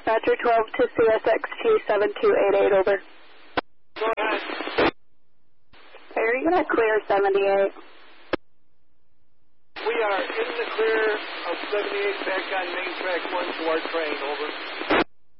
Roger, 12 to CSXT 7288, over. Go ahead. Are you going to clear 78? We are in the clear of 78 back on main track 1 to our train, over.